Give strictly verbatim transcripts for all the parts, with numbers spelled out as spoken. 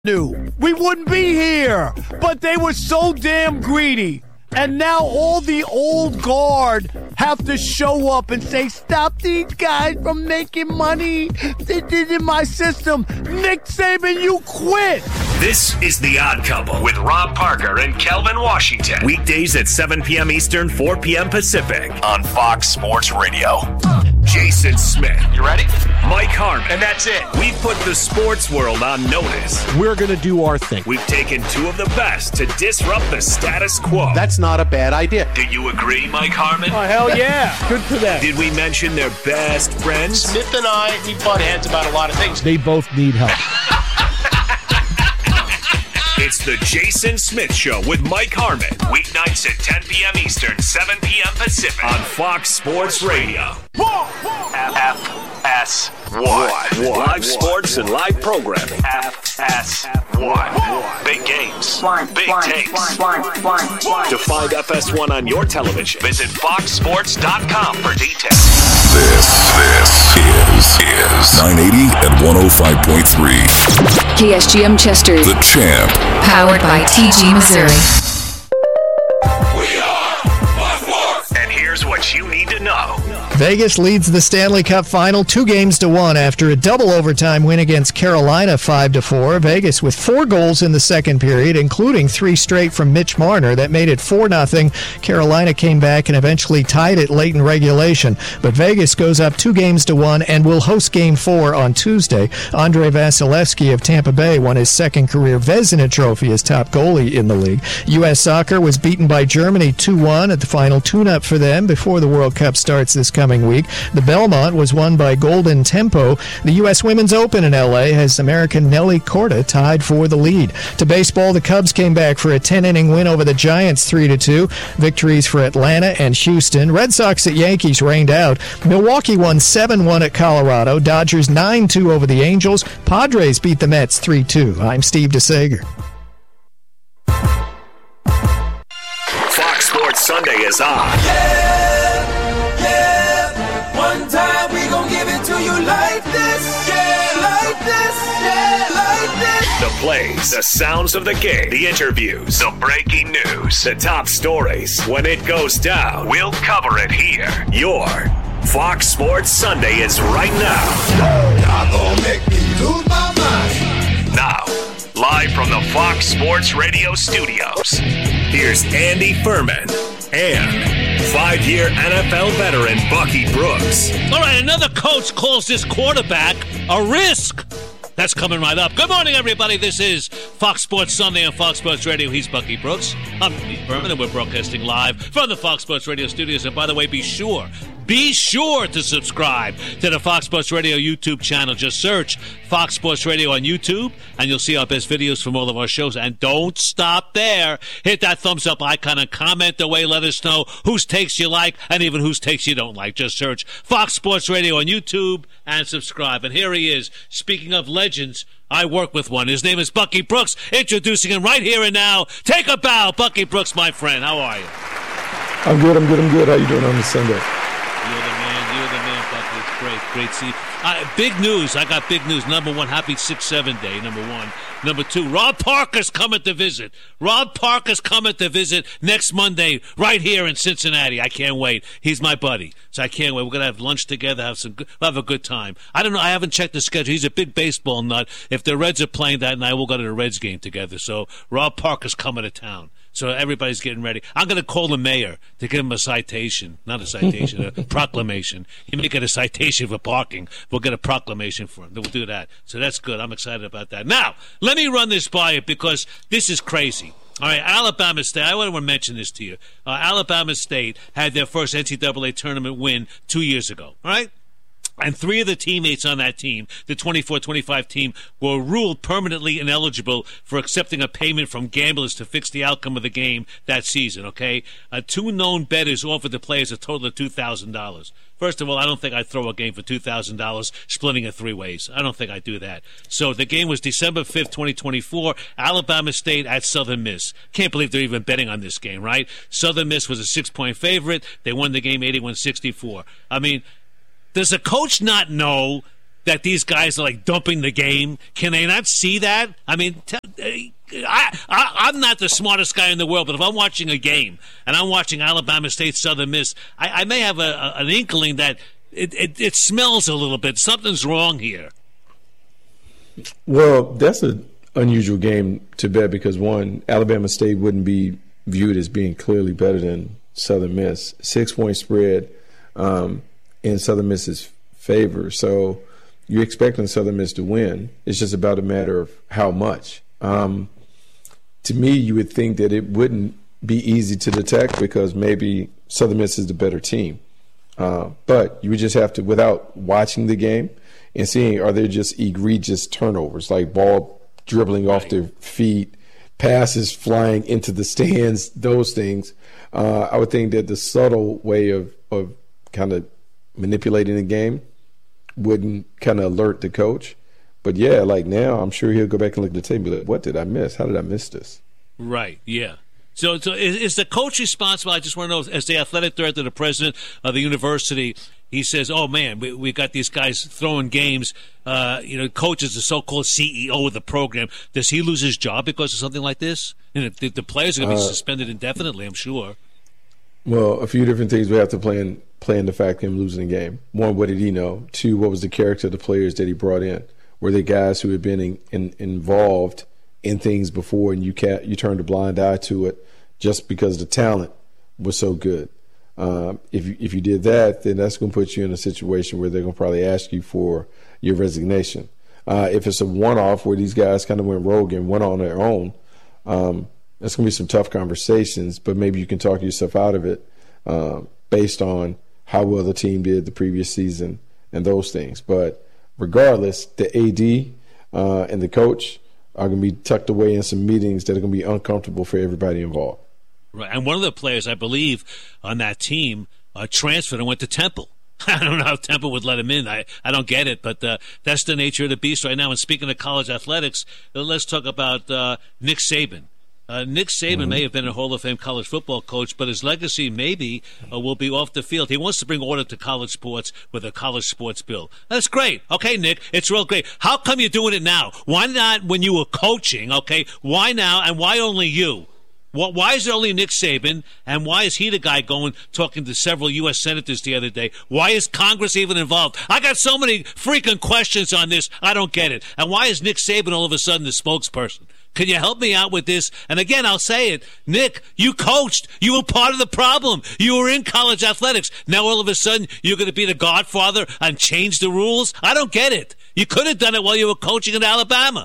knew, we wouldn't be here. But they were so damn greedy. And now all the old guard have to show up and say, stop these guys from making money. This is in my system. Nick Saban, you quit. This is The Odd Couple with Rob Parker and Kelvin Washington. Weekdays at seven p.m. Eastern, four p.m. Pacific on Fox Sports Radio. Jason Smith. You ready? Mike Harmon. And that's it. We've put the sports world on notice. We're going to do our thing. We've taken two of the best to disrupt the status quo. That's not a bad idea. Do you agree, Mike Harmon? Oh, hell yeah. Good for them. Did we mention their best friends? Smith and I, we butt heads about a lot of things. They both need help. It's the Jason Smith Show with Mike Harmon. Weeknights at ten p.m. Eastern, seven p.m. Pacific on Fox Sports Radio. F S one. Live sports and live programming. F S one. Big games. Big takes. To find F S one on your television, visit fox sports dot com for details. This, this is, is nine eighty and one oh five point three. K S G M Chester. The Champ. Powered by T G Missouri. We are by four. And here's what you need to know. Vegas leads the Stanley Cup final two games to one after a double overtime win against Carolina five to four. Vegas with four goals in the second period, including three straight from Mitch Marner that made it four nothing. Carolina came back and eventually tied it late in regulation. But Vegas goes up two games to one and will host game four on Tuesday. Andrei Vasilevsky of Tampa Bay won his second career Vezina Trophy as top goalie in the league. U S Soccer was beaten by Germany two one at the final tune-up for them before the World Cup starts this coming week. The Belmont was won by Golden Tempo. The U S Women's Open in L A has American Nelly Corda tied for the lead. To baseball, the Cubs came back for a ten-inning win over the Giants three to two. Victories for Atlanta and Houston. Red Sox at Yankees rained out. Milwaukee won seven one at Colorado. Dodgers nine two over the Angels. Padres beat the Mets three two. I'm Steve DeSager. Fox Sports Sunday is on. Yeah, yeah. One time we gon' give it to you like this, yeah, like this, yeah, like this. The plays, the sounds of the game, the interviews, the breaking news, the top stories. When it goes down, we'll cover it here. Your Fox Sports Sunday is right now. Y'all gon' make me lose my mind. Now, live from the Fox Sports Radio studios, here's Andy Furman and five-year N F L veteran Bucky Brooks. All right, another coach calls this quarterback a risk. That's coming right up. Good morning, everybody. This is Fox Sports Sunday on Fox Sports Radio. He's Bucky Brooks. I'm Andy Furman, and we're broadcasting live from the Fox Sports Radio studios. And by the way, be sure, be sure to subscribe to the Fox Sports Radio YouTube channel. Just search Fox Sports Radio on YouTube, and you'll see our best videos from all of our shows. And don't stop there. Hit that thumbs up icon and comment away. Let us know whose takes you like and even whose takes you don't like. Just search Fox Sports Radio on YouTube and subscribe. And here he is. Speaking of legends, I work with one. His name is Bucky Brooks. Introducing him right here and now. Take a bow. Bucky Brooks, my friend. How are you? I'm good. I'm good. I'm good. How you doing on this Sunday? You're the man. You're the man, Bucky. It's great. Great to see you. Uh, big news. I got big news. Number one, happy six seven day, number one. Number two, Rob Parker's coming to visit. Rob Parker's coming to visit next Monday right here in Cincinnati. I can't wait. He's my buddy, so I can't wait. We're going to have lunch together, have some, good, we'll have a good time. I don't know. I haven't checked the schedule. He's a big baseball nut. If the Reds are playing that night, we'll go to the Reds game together. So Rob Parker's coming to town. So everybody's getting ready. I'm going to call the mayor to give him a citation. Not a citation, a proclamation. You make it a citation for parking. We'll get a proclamation for him. We'll do that. So that's good. I'm excited about that. Now, let me run this by you because this is crazy. All right, Alabama State, I want to mention this to you. Uh, Alabama State had their first N C double A tournament win two years ago. All right? And three of the teammates on that team, the twenty-four twenty-five team, were ruled permanently ineligible for accepting a payment from gamblers to fix the outcome of the game that season, okay? Uh, two known bettors offered the players a total of two thousand dollars. First of all, I don't think I'd throw a game for two thousand dollars splitting it three ways. I don't think I'd do that. So the game was December fifth, twenty twenty-four, Alabama State at Southern Miss. Can't believe they're even betting on this game, right? Southern Miss was a six-point favorite. They won the game eighty-one sixty-four. I mean, does a coach not know that these guys are like dumping the game? Can they not see that? I mean, t- I, I, I'm not the smartest guy in the world, but if I'm watching a game and I'm watching Alabama State Southern Miss, I, I may have a, a, an inkling that it, it, it smells a little bit. Something's wrong here. Well, that's an unusual game to bet because, one, Alabama State wouldn't be viewed as being clearly better than Southern Miss. Six-point spread um, in Southern Miss's favor. So you're expecting Southern Miss to win. It's just about a matter of how much. Um, to me, you would think that it wouldn't be easy to detect because maybe Southern Miss is the better team. Uh, but you would just have to, without watching the game and seeing, are there just egregious turnovers, like ball dribbling off their feet, passes flying into the stands, those things. Uh, I would think that the subtle way of, of kind of manipulating the game wouldn't kind of alert the coach. But, yeah, like now I'm sure he'll go back and look at the tape and be like, what did I miss? How did I miss this? Right, yeah. So, so is, is the coach responsible? I just want to know, as the athletic director, the president of the university, he says, oh, man, we, we got these guys throwing games. Uh, you know, coach is the so-called C E O of the program. Does he lose his job because of something like this? And the, the players are going to be uh, suspended indefinitely, I'm sure. Well, a few different things we have to play in, play in the fact of him losing the game. One, what did he know? Two, what was the character of the players that he brought in? Were they guys who had been in, in, involved in things before and you can't, you turned a blind eye to it just because the talent was so good? Um, if you, if you did that, then that's going to put you in a situation where they're going to probably ask you for your resignation. Uh, if it's a one-off where these guys kind of went rogue and went on their own, um, that's going to be some tough conversations, but maybe you can talk yourself out of it uh, based on how well the team did the previous season and those things. But regardless, the A D uh, and the coach are going to be tucked away in some meetings that are going to be uncomfortable for everybody involved. Right, and one of the players, I believe, on that team uh, transferred and went to Temple. I don't know how Temple would let him in. I, I don't get it, but uh, that's the nature of the beast right now. And speaking of college athletics, let's talk about uh, Nick Saban. Uh, Nick Saban mm-hmm. may have been a Hall of Fame college football coach, but his legacy maybe uh, will be off the field. He wants to bring order to college sports with a college sports bill. That's great. Okay, Nick, it's real great. How come you're doing it now? Why not when you were coaching, okay? Why now, and why only you? Why is it only Nick Saban, and why is he the guy going talking to several U S senators the other day? Why is Congress even involved? I got so many freaking questions on this, I don't get it. And why is Nick Saban all of a sudden the spokesperson? Can you help me out with this? And again, I'll say it. Nick, you coached. You were part of the problem. You were in college athletics. Now all of a sudden you're going to be the godfather and change the rules? I don't get it. You could have done it while you were coaching at Alabama.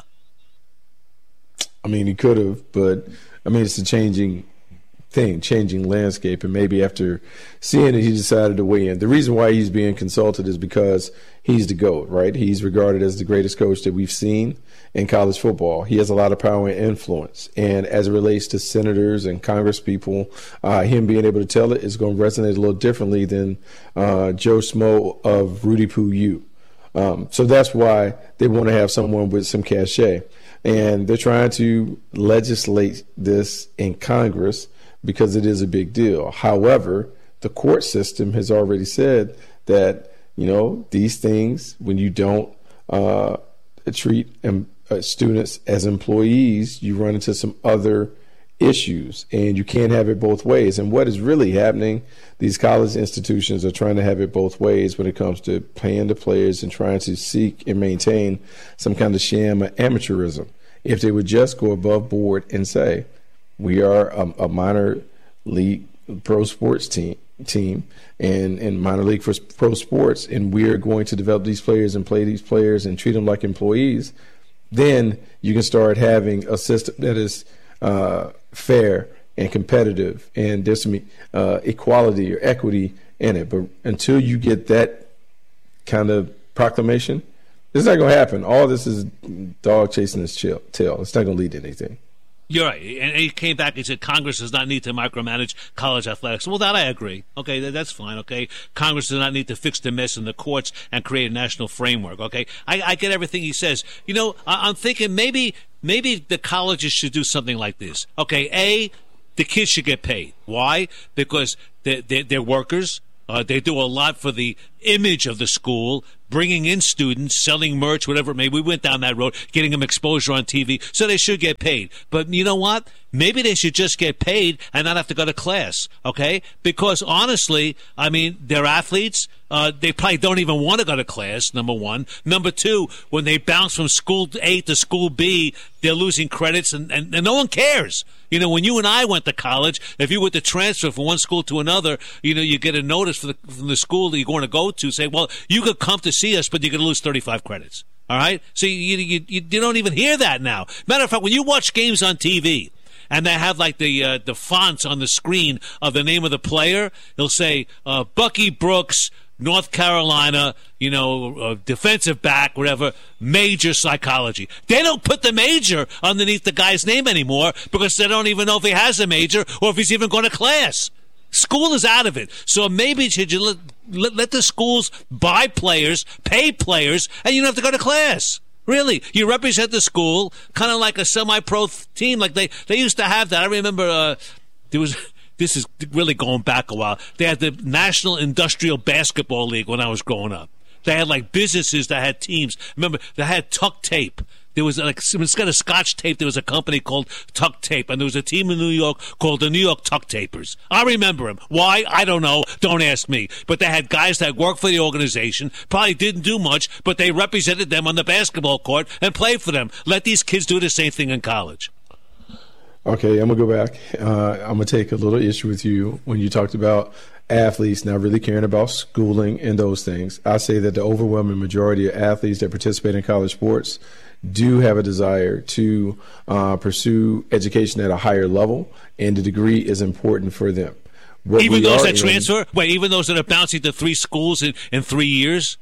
I mean, he could have, but I mean, it's a changing thing, changing landscape, and maybe after seeing it, he decided to weigh in. The reason why he's being consulted is because he's the GOAT, right? He's regarded as the greatest coach that we've seen in college football. He has a lot of power and influence, and as it relates to senators and congresspeople, uh, him being able to tell it is going to resonate a little differently than uh, Joe Smo of Rudy Poo U. Um, so that's why they want to have someone with some cachet. And they're trying to legislate this in Congress because it is a big deal. However, the court system has already said that, you know, these things, when you don't uh, treat um, uh, students as employees, you run into some other issues, and you can't have it both ways. And what is really happening, these college institutions are trying to have it both ways when it comes to paying the players and trying to seek and maintain some kind of sham of amateurism. If they would just go above board and say, we are a, a minor league pro sports team, team and, and minor league for pro sports, and we are going to develop these players and play these players and treat them like employees, then you can start having a system that is uh, fair and competitive, and there's some uh, equality or equity in it. But until you get that kind of proclamation, it's not going to happen. All this is dog chasing its tail. It's not going to lead to anything. You're right. And he came back and said Congress does not need to micromanage college athletics. Well, that I agree. Okay, that's fine. Okay, Congress does not need to fix the mess in the courts and create a national framework. Okay, I, I get everything he says. You know, I, I'm thinking maybe maybe the colleges should do something like this. Okay, A, the kids should get paid. Why? Because they're, they're, they're workers. Uh, they do a lot for the image of the school, bringing in students, selling merch, whatever it may be. We went down that road, getting them exposure on T V, so they should get paid. But you know what? Maybe they should just get paid and not have to go to class, okay? Because honestly, I mean, they're athletes. Uh, they probably don't even want to go to class, number one. Number two, when they bounce from school A to school B, they're losing credits, and, and, and no one cares. You know, when you and I went to college, if you were to transfer from one school to another, you know, you get a notice from the, from the school that you're going to go to, say, well, you could come to see us, but you're going to lose thirty-five credits. All right? So you, you, you, you don't even hear that now. Matter of fact, when you watch games on T V, and they have like the uh, the fonts on the screen of the name of the player, they'll say uh, Bucky Brooks, North Carolina, you know, uh, defensive back, whatever, major psychology. They don't put the major underneath the guy's name anymore because they don't even know if he has a major or if he's even going to class. School is out of it. So maybe should you let, let, let the schools buy players, pay players, and you don't have to go to class. Really, you represent the school, kind of like a semi-pro team, like they, they used to have that. I remember uh, there was... This is really going back a while. They had the National Industrial Basketball League when I was growing up. They had like businesses that had teams. Remember, they had Tuck Tape. There was like, instead of Scotch Tape, there was a company called Tuck Tape, and there was a team in New York called the New York Tuck Tapers. I remember them. Why? I don't know. Don't ask me. But they had guys that worked for the organization, probably didn't do much, but they represented them on the basketball court and played for them. Let these kids do the same thing in college. Okay, I'm going to go back. Uh, I'm going to take a little issue with you when you talked about athletes not really caring about schooling and those things. I say that the overwhelming majority of athletes that participate in college sports do have a desire to uh, pursue education at a higher level, and the degree is important for them. What even those that in, transfer? Wait, even those that are bouncing to three schools in, in three years?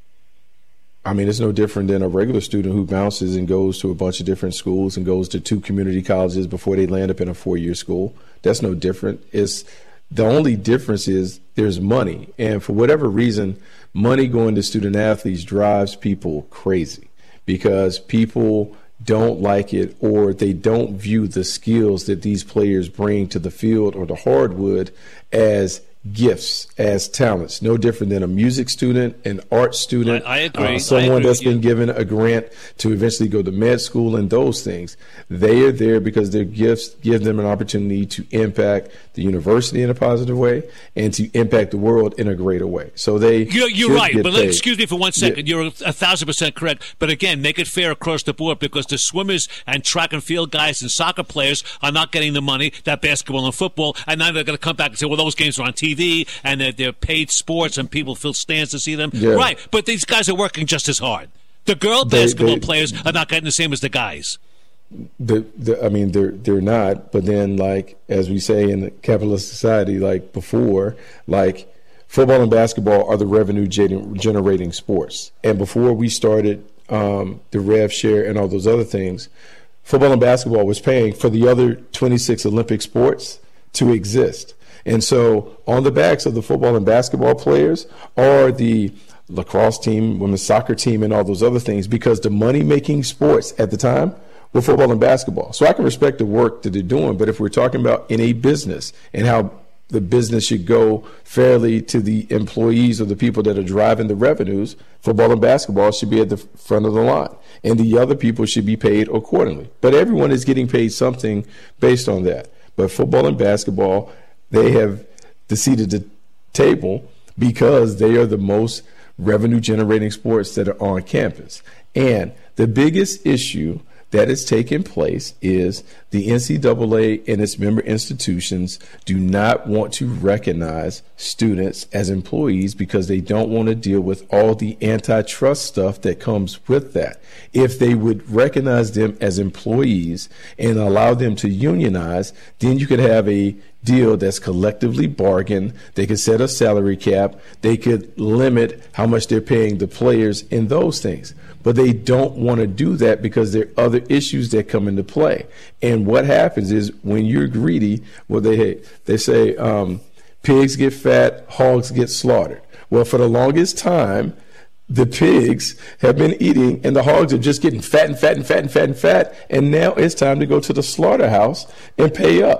I mean, it's no different than a regular student who bounces and goes to a bunch of different schools and goes to two community colleges before they land up in a four-year school. That's no different. It's the only difference is there's money. And for whatever reason, money going to student athletes drives people crazy because people don't like it or they don't view the skills that these players bring to the field or the hardwood as gifts, as talents. No different than a music student, an art student, I, I agree. Uh, someone I agree that's been given a grant to eventually go to med school and those things. They are there because their gifts give them an opportunity to impact the university in a positive way and to impact the world in a greater way. So they You're, you're right, but let, excuse me for one second. Yeah. You're a, a thousand percent correct. But again, make it fair across the board because the swimmers and track and field guys and soccer players are not getting the money that basketball and football, and now they're going to come back and say, well, those games are on T V and they're, they're paid sports and people fill stands to see them. Yeah. Right, but these guys are working just as hard. The girl they, basketball they, players are not getting the same as the guys. The, the, I mean, they're they're not. But then, like as we say in the capitalist society, like before, like football and basketball are the revenue gen- generating sports. And before we started um, the rev share and all those other things, football and basketball was paying for the other twenty-six Olympic sports to exist. And so, on the backs of the football and basketball players are the lacrosse team, women's soccer team, and all those other things, because the money-making sports at the time were football and basketball. So I can respect the work that they're doing, but if we're talking about in a business and how the business should go fairly to the employees or the people that are driving the revenues, football and basketball should be at the front of the line, and the other people should be paid accordingly. But everyone is getting paid something based on that. But football and basketball, they have the seat at the table because they are the most revenue generating sports that are on campus. And the biggest issue that is taking place is the N C double A and its member institutions do not want to recognize students as employees because they don't want to deal with all the antitrust stuff that comes with that. If they would recognize them as employees and allow them to unionize, then you could have a deal that's collectively bargained. They could set a salary cap. They could limit how much they're paying the players in those things. But they don't want to do that because there are other issues that come into play. And what happens is when you're greedy, well, they they say um, pigs get fat, hogs get slaughtered. Well, for the longest time, the pigs have been eating and the hogs are just getting fat and fat and fat and fat and fat. And now it's time to go to the slaughterhouse and pay up.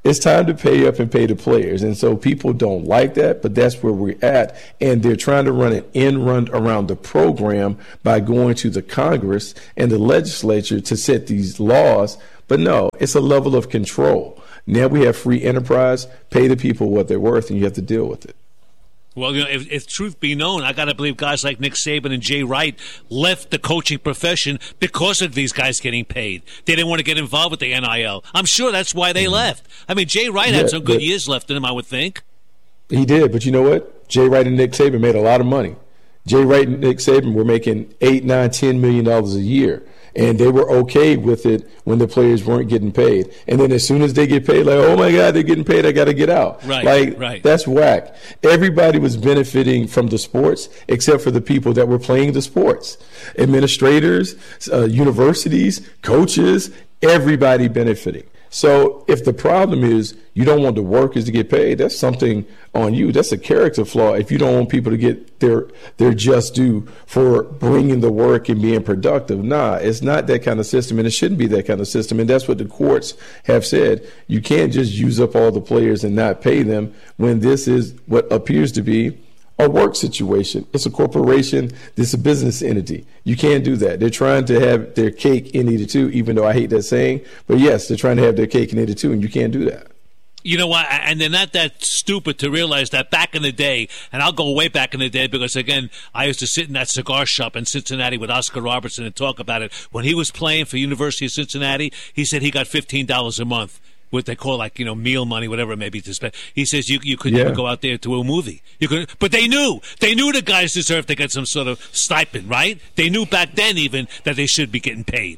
It's time to pay up and pay the players. And so people don't like that, but that's where we're at. And they're trying to run an end run around the program by going to the Congress and the legislature to set these laws. But no, it's a level of control. Now we have free enterprise, pay the people what they're worth, and you have to deal with it. Well, you know, if, if truth be known, I got to believe guys like Nick Saban and Jay Wright left the coaching profession because of these guys getting paid. They didn't want to get involved with the N I L. I'm sure that's why they mm-hmm. left. I mean, Jay Wright yeah, had some good years left in him, I would think. He did, but you know what? Jay Wright and Nick Saban made a lot of money. Jay Wright and Nick Saban were making eight, nine, ten million dollars a year. And they were okay with it when the players weren't getting paid. And then as soon as they get paid, like, oh, my God, they're getting paid, I got to get out. Right, like, right. That's whack. Everybody was benefiting from the sports except for the people that were playing the sports. Administrators, uh, universities, coaches, everybody benefiting. So if the problem is you don't want the workers to get paid, that's something on you. That's a character flaw if you don't want people to get their their just due for bringing the work and being productive. Nah, it's not that kind of system, and it shouldn't be that kind of system. And that's what the courts have said. You can't just use up all the players and not pay them when this is what appears to be a work situation. It's a corporation. This is a business entity. You can't do that. They're trying to have their cake and eat it too, even though I hate that saying. But yes, they're trying to have their cake and eat it too, and you can't do that. You know what? And they're not that stupid to realize that back in the day, and I'll go way back in the day because, again, I used to sit in that cigar shop in Cincinnati with Oscar Robertson and talk about it. When he was playing for University of Cincinnati, he said he got fifteen dollars a month. What they call like, you know, meal money, whatever it may be to spend. He says you you couldn't yeah. even go out there to a movie. You could, but they knew. They knew the guys deserved to get some sort of stipend, right? They knew back then even that they should be getting paid.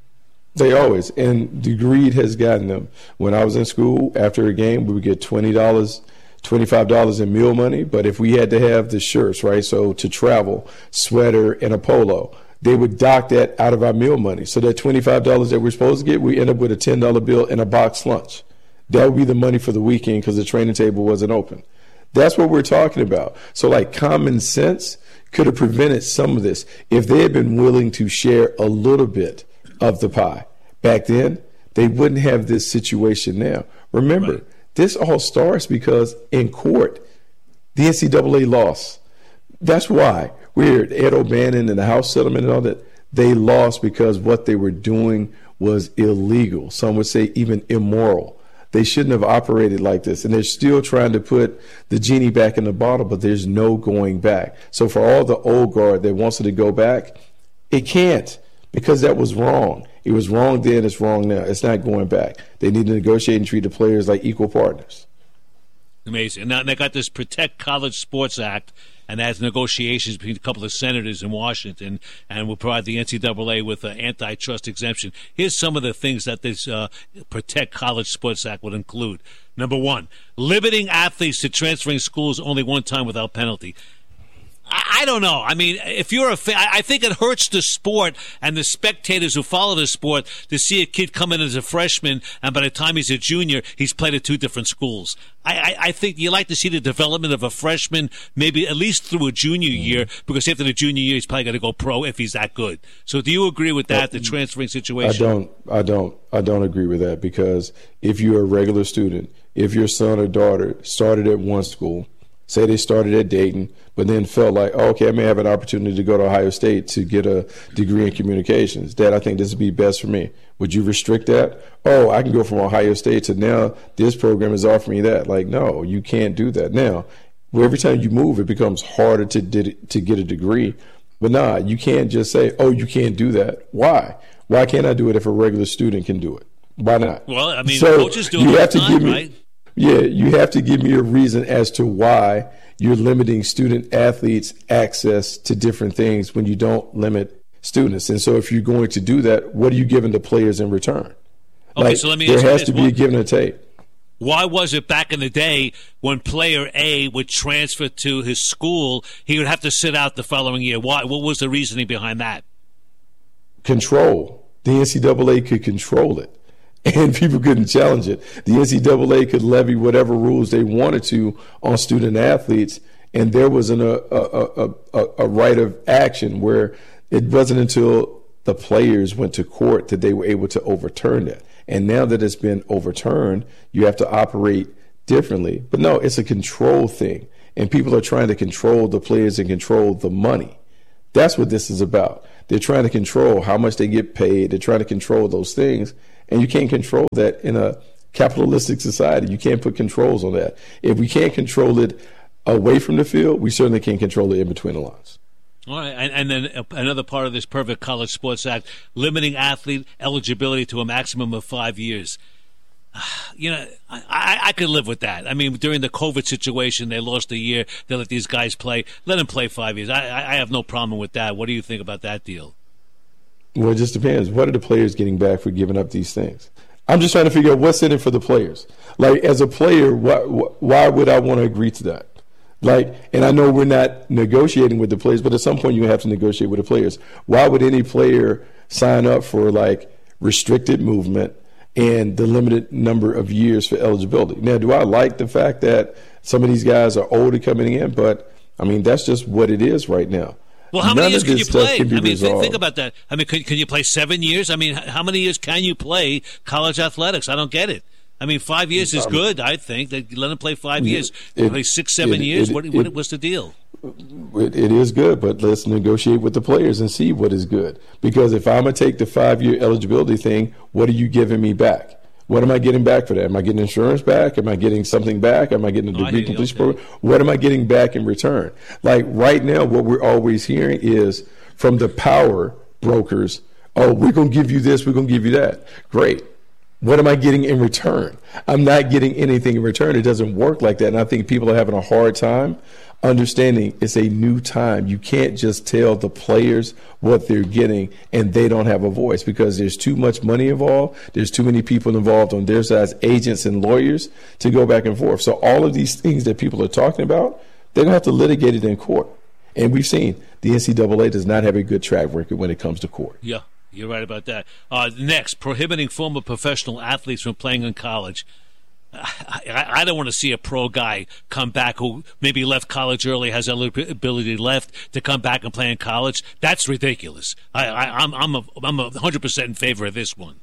They always, and the greed has gotten them. When I was in school, after a game, we would get twenty dollars, twenty-five dollars in meal money. But if we had to have the shirts, right, so to travel, sweater and a polo, they would dock that out of our meal money. So that twenty-five dollars that we're supposed to get, we end up with a ten dollar bill and a box lunch. That would be the money for the weekend because the training table wasn't open. That's what we're talking about. So like common sense could have prevented some of this if they had been willing to share a little bit of the pie. Back then, they wouldn't have this situation now. Remember, right. This all starts because in court, the N C double A lost. That's why. Weird. Ed O'Bannon and the House settlement and all that, they lost because what they were doing was illegal. Some would say even immoral. They shouldn't have operated like this. And they're still trying to put the genie back in the bottle, but there's no going back. So for all the old guard that wants it to go back, it can't because that was wrong. It was wrong then, it's wrong now. It's not going back. They need to negotiate and treat the players like equal partners. Amazing. Now they got this Protect College Sports Act, and that's negotiations between a couple of senators in Washington, and will provide the N C double A with an antitrust exemption. Here's some of the things that this uh, Protect College Sports Act would include. Number one, limiting athletes to transferring schools only one time without penalty. I don't know. I mean, if you're a fan, I think it hurts the sport and the spectators who follow the sport to see a kid come in as a freshman, and by the time he's a junior, he's played at two different schools. I, I, I think you like to see the development of a freshman, maybe at least through a junior year, because after the junior year, he's probably going to go pro if he's that good. So, do you agree with that, the transferring situation? I don't. I don't. I don't agree with that because if you're a regular student, if your son or daughter started at one school, say they started at Dayton, but then felt like, oh, okay, I may have an opportunity to go to Ohio State to get a degree in communications. Dad, I think this would be best for me. Would you restrict that? Oh, I can go from Ohio State to now this program is offering me that. Like, no, you can't do that. Now, every time you move, it becomes harder to to get a degree. But nah, you can't just say, oh, you can't do that. Why? Why can't I do it if a regular student can do it? Why not? Well, I mean, so coaches do it all the time, me, right? Yeah, you have to give me a reason as to why you're limiting student athletes access to different things when you don't limit students. And so if you're going to do that, what are you giving the players in return? Okay, like, so let me there ask has you to this. be a give and a take. Why was it back in the day when player A would transfer to his school, he would have to sit out the following year? Why? What was the reasoning behind that? Control. The N C double A could control it, and people couldn't challenge it. The N C double A could levy whatever rules they wanted to on student athletes, and there was an, a, a, a, a right of action where it wasn't until the players went to court that they were able to overturn that. And now that it's been overturned, you have to operate differently. But no, it's a control thing. And people are trying to control the players and control the money. That's what this is about. They're trying to control how much they get paid. They're trying to control those things. And you can't control that in a capitalistic society. You can't put controls on that. If we can't control it away from the field, we certainly can't control it in between the lines. All right, and, and then another part of this Perfect College Sports Act, limiting athlete eligibility to a maximum of five years. You know, I, I could live with that. I mean, during the COVID situation, they lost a year. They let these guys play. Let them play five years. I, I have no problem with that. What do you think about that deal? Well, it just depends. What are the players getting back for giving up these things? I'm just trying to figure out what's in it for the players. Like, as a player, why, why would I want to agree to that? Like, and I know we're not negotiating with the players, but at some point you have to negotiate with the players. Why would any player sign up for, like, restricted movement and the limited number of years for eligibility? Now, do I like the fact that some of these guys are older coming in? But, I mean, that's just what it is right now. Well, how many None years of can this you stuff play? can be I mean, think, resolved. think about that. I mean, can, can you play seven years? I mean, h- how many years can you play college athletics? I don't get it. I mean, five years is Um, good, I think. They let them play five Yeah, years. it- play six, seven it- years. it- what, it- what, what's the deal? It, it is good, but let's negotiate with the players and see what is good. Because if I'm going to take the five-year eligibility thing, what are you giving me back? What am I getting back for that? Am I getting insurance back? Am I getting something back? Am I getting a Oh, I degree hear you. completion Okay. program? What am I getting back in return? Like right now, what we're always hearing is from the power brokers, oh, we're going to give you this, we're going to give you that. Great. What am I getting in return? I'm not getting anything in return. It doesn't work like that. And I think people are having a hard time understanding it's a new time. You can't just tell the players what they're getting and they don't have a voice because there's too much money involved. There's too many people involved on their side, agents and lawyers, to go back and forth. So all of these things that people are talking about, they're going to have to litigate it in court. And we've seen the N C double A does not have a good track record when it comes to court. Yeah, you're right about that. Uh, next, prohibiting former professional athletes from playing in college. I, I, I don't want to see a pro guy come back who maybe left college early, has eligibility left to come back and play in college. That's ridiculous. I, I, I'm I'm a, I'm a one hundred percent in favor of this one.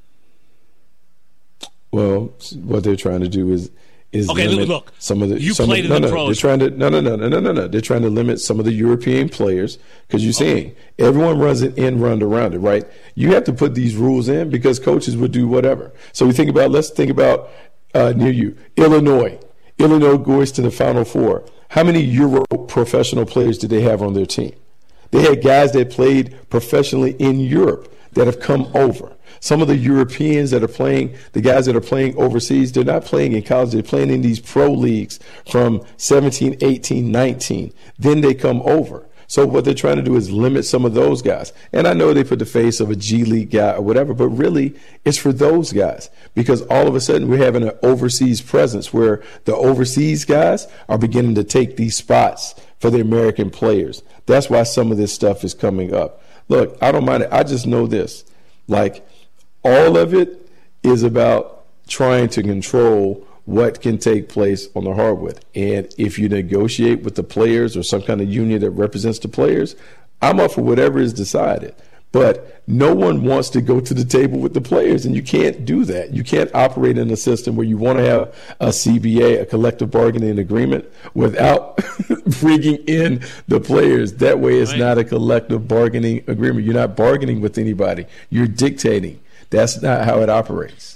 Well, what they're trying to do is is okay. limit Look, some of the you some played of, in no, the no, pros. They're trying to no no no no no no no. They're trying to limit some of the European players because you're seeing everyone runs an end run around it, right? You have to put these rules in because coaches would do whatever. So we think about let's think about uh, near you, Illinois. Illinois goes to the Final Four. How many Euro professional players did they have on their team? They had guys that played professionally in Europe that have come over. Some of the Europeans that are playing, the guys that are playing overseas, they're not playing in college. They're playing in these pro leagues from seventeen, eighteen, nineteen. Then they come over. So what they're trying to do is limit some of those guys. And I know they put the face of a G League guy or whatever, but really it's for those guys because all of a sudden we're having an overseas presence where the overseas guys are beginning to take these spots for the American players. That's why some of this stuff is coming up. Look, I don't mind it. I just know this. Like, all of it is about trying to control what can take place on the hardwood. And if you negotiate with the players or some kind of union that represents the players, I'm up for whatever is decided. But no one wants to go to the table with the players, and you can't do that. You can't operate in a system where you want to have a C B A, a collective bargaining agreement, without bringing in the players. That way it's Right. not a collective bargaining agreement. You're not bargaining with anybody. You're dictating. That's not how it operates.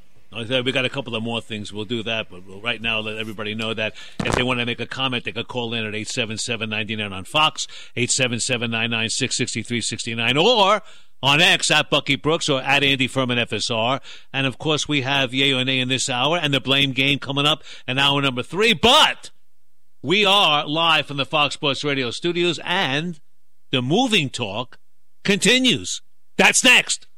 We got a couple of more things. We'll do that, but we'll right now let everybody know that if they want to make a comment, they can call in at eight seven seven, nine nine on Fox, eight seven seven, nine nine six, six three six nine, or on X at Bucky Brooks or at Andy Furman F S R. And, of course, we have Yay or Nay in this hour and the Blame Game coming up in hour number three. But we are live from the Fox Sports Radio studios, and the moving talk continues. That's next.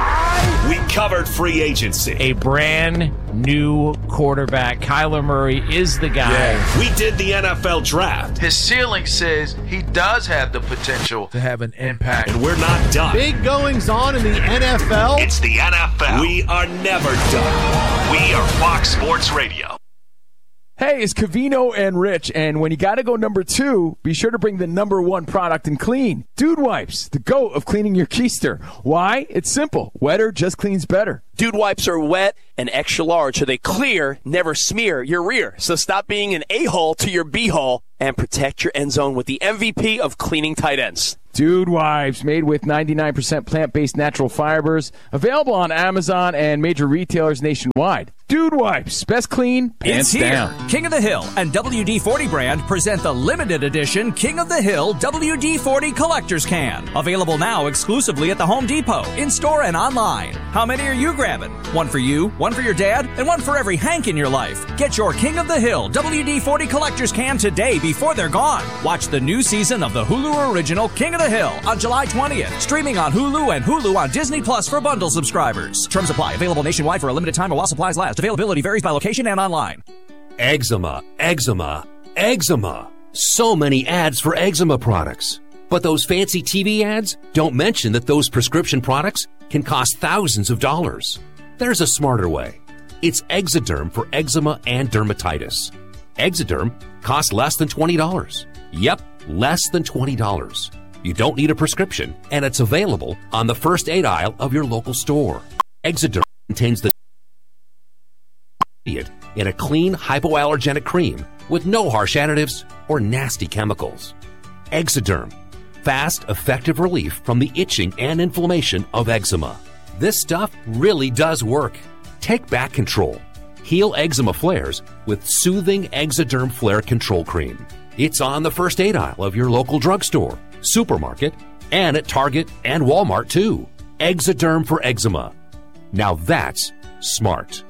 We covered free agency. A brand new quarterback. Kyler Murray is the guy. We did the N F L draft. His ceiling says he does have the potential to have an impact. And we're not done. Big goings on in the N F L. It's the N F L. We are never done. We are Fox Sports Radio. Hey, it's Covino and Rich, and when you got to go number two, be sure to bring the number one product in clean. Dude Wipes, the GOAT of cleaning your keister. Why? It's simple. Wetter just cleans better. Dude wipes are wet and extra large, so they clear, never smear your rear. So stop being an a-hole to your b-hole and protect your end zone with the M V P of cleaning tight ends. Dude Wipes, made with ninety-nine percent plant-based natural fibers. Available on Amazon and major retailers nationwide. Dude Wipes, best clean, pants It's here. down. King of the Hill and W D forty brand present the limited edition King of the Hill W D forty Collector's Can. Available now exclusively at the Home Depot, in-store and online. How many are you grabbing? One for you, one for your dad, and one for every Hank in your life. Get your King of the Hill W D forty Collector's Can today before they're gone. Watch the new season of the Hulu original King of the Hill on July twentieth. Streaming on Hulu and Hulu on Disney Plus for bundle subscribers. Terms apply. Available nationwide for a limited time while supplies last. Availability varies by location and online. Eczema, eczema, eczema. So many ads for eczema products. But those fancy T V ads don't mention that those prescription products can cost thousands of dollars. There's a smarter way. It's Exoderm for eczema and dermatitis. Exoderm costs less than twenty dollars. Yep, less than twenty dollars. You don't need a prescription, and it's available on the first aid aisle of your local store. Exoderm contains the in a clean, hypoallergenic cream with no harsh additives or nasty chemicals. Exoderm, fast, effective relief from the itching and inflammation of eczema. This stuff really does work. Take back control. Heal eczema flares with soothing Exoderm Flare Control Cream. It's on the first aid aisle of your local drugstore, supermarket, and at Target and Walmart too. Exoderm for eczema. Now that's smart.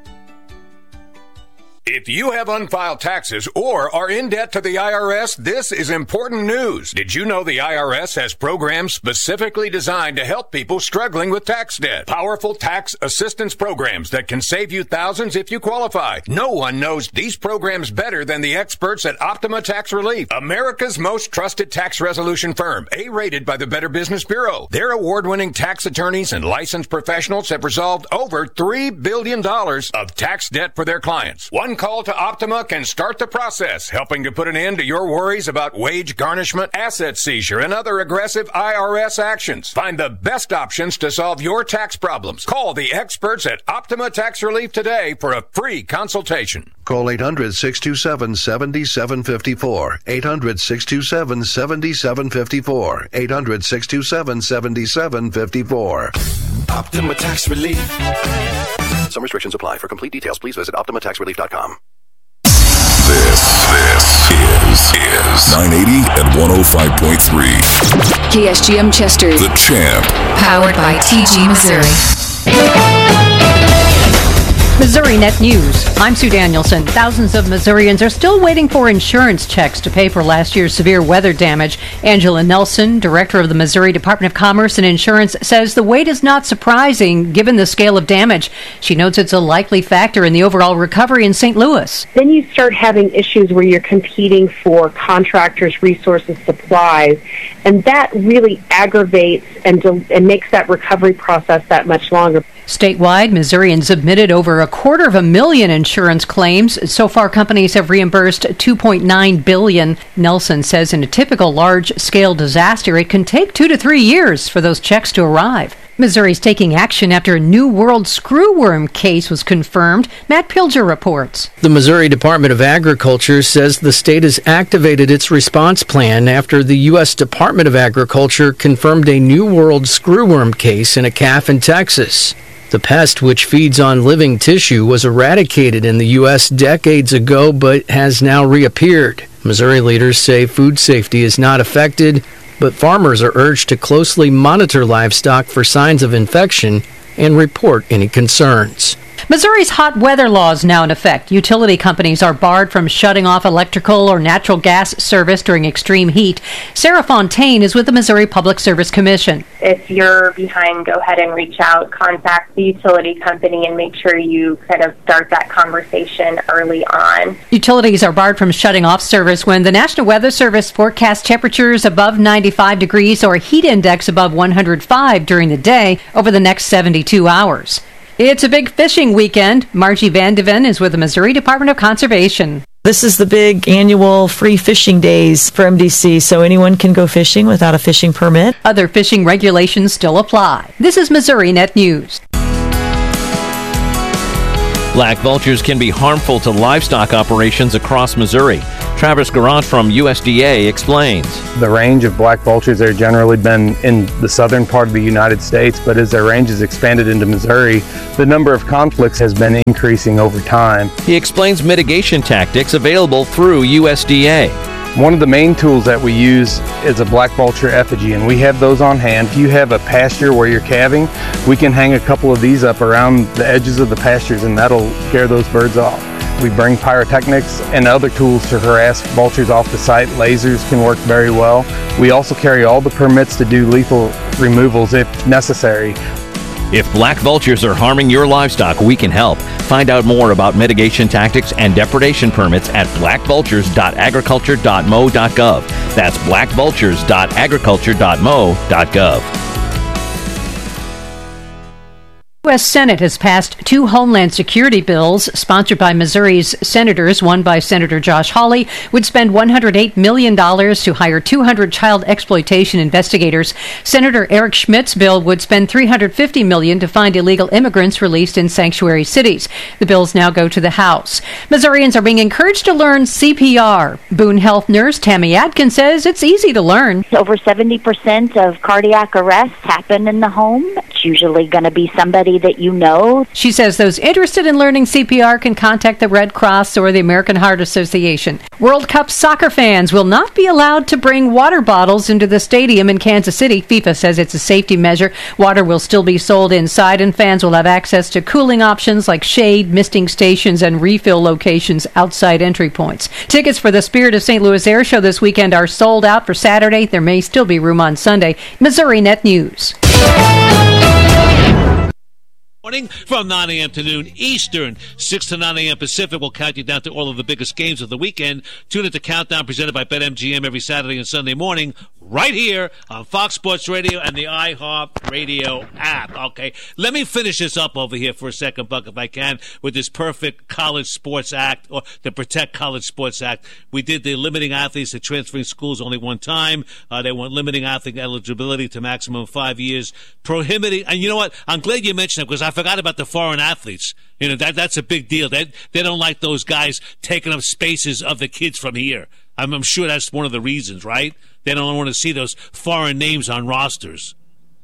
If you have unfiled taxes or are in debt to the I R S, this is important news. Did you know the I R S has programs specifically designed to help people struggling with tax debt? Powerful tax assistance programs that can save you thousands if you qualify. No one knows these programs better than the experts at Optima Tax Relief, America's most trusted tax resolution firm, A-rated by the Better Business Bureau. Their award-winning tax attorneys and licensed professionals have resolved over three billion dollars of tax debt for their clients. One call to Optima can start the process, helping to put an end to your worries about wage garnishment, asset seizure, and other aggressive I R S actions. Find the best options to solve your tax problems. Call the experts at Optima Tax Relief today for a free consultation. Call eight hundred, six two seven, seven seven five four. eight hundred, six two seven, seven seven five four. eight hundred, six two seven, seven seven five four. Optima Tax Relief. Some restrictions apply. For complete details, please visit optima tax relief dot com. This, this is, is nine eighty and one oh five point three. K S G M Chester. The Champ. Powered by T G Missouri. Missouri Net News. I'm Sue Danielson. Thousands of Missourians are still waiting for insurance checks to pay for last year's severe weather damage. Angela Nelson, director of the Missouri Department of Commerce and Insurance, says the wait is not surprising given the scale of damage. She notes it's a likely factor in the overall recovery in Saint Louis. Then you start having issues where you're competing for contractors, resources, supplies, and that really aggravates and, de- and makes that recovery process that much longer. Statewide, Missourians submitted over a quarter of a million insurance claims. So far, companies have reimbursed two point nine billion dollars. Nelson says in a typical large-scale disaster, it can take two to three years for those checks to arrive. Missouri's taking action after a New World screwworm case was confirmed. Matt Pilger reports. The Missouri Department of Agriculture says the state has activated its response plan after the U S Department of Agriculture confirmed a New World screwworm case in a calf in Texas. The pest, which feeds on living tissue, was eradicated in the U S decades ago but has now reappeared. Missouri leaders say food safety is not affected, but farmers are urged to closely monitor livestock for signs of infection and report any concerns. Missouri's hot weather law is now in effect. Utility companies are barred from shutting off electrical or natural gas service during extreme heat. Sarah Fontaine is with the Missouri Public Service Commission. If you're behind, go ahead and reach out, contact the utility company, and make sure you kind of start that conversation early on. Utilities are barred from shutting off service when the National Weather Service forecasts temperatures above ninety-five degrees or a heat index above one hundred five during the day over the next seventy-two hours. It's a big fishing weekend. Margie Vandeven is with the Missouri Department of Conservation. This is the big annual free fishing days for M D C, so anyone can go fishing without a fishing permit. Other fishing regulations still apply. This is Missouri Net News. Black vultures can be harmful to livestock operations across Missouri. Travis Garant from U S D A explains. The range of black vultures have generally been in the southern part of the United States, but as their range has expanded into Missouri, the number of conflicts has been increasing over time. He explains mitigation tactics available through U S D A. One of the main tools that we use is a black vulture effigy, and we have those on hand. If you have a pasture where you're calving, we can hang a couple of these up around the edges of the pastures, and that'll scare those birds off. We bring pyrotechnics and other tools to harass vultures off the site. Lasers can work very well. We also carry all the permits to do lethal removals if necessary. If black vultures are harming your livestock, we can help. Find out more about mitigation tactics and depredation permits at black vultures dot agriculture dot mo dot gov. That's black vultures dot agriculture dot mo dot gov. The U S Senate has passed two Homeland Security bills sponsored by Missouri's senators. One by Senator Josh Hawley would spend one hundred eight million dollars to hire two hundred child exploitation investigators. Senator Eric Schmidt's bill would spend three hundred fifty million dollars to find illegal immigrants released in sanctuary cities. The bills now go to the House. Missourians are being encouraged to learn C P R. Boone Health nurse Tammy Adkins says it's easy to learn. Over seventy percent of cardiac arrests happen in the home. It's usually going to be somebody that you know. She says those interested in learning C P R can contact the Red Cross or the American Heart Association. World Cup soccer fans will not be allowed to bring water bottles into the stadium in Kansas City. FIFA says it's a safety measure. Water will still be sold inside, and fans will have access to cooling options like shade, misting stations, and refill locations outside entry points. Tickets for the Spirit of Saint Louis Air Show this weekend are sold out for Saturday. There may still be room on Sunday. Missouri Net News. Morning from nine a.m. to noon Eastern, six to nine a.m. Pacific. We'll count you down to all of the biggest games of the weekend. Tune into Countdown presented by BetMGM every Saturday and Sunday morning right here on Fox Sports Radio and the iHeart Radio app. Okay, let me finish this up over here for a second, Buck, if I can, with this perfect College Sports Act, or the Protect College Sports Act. We did the limiting athletes to transferring schools only one time. Uh, they want limiting athlete eligibility to maximum five years, prohibiting, and you know what? I'm glad you mentioned it because I forgot about the foreign athletes. You know, that that's a big deal. They, they don't like those guys taking up spaces of the kids from here. I'm, I'm sure that's one of the reasons, right? They don't want to see those foreign names on rosters.